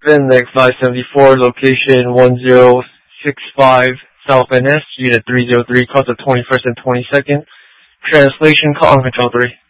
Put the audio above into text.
VINLEG 574, location 1065 South NS, Unit 303, calls of 21st and 22nd. Translation, call on control 3.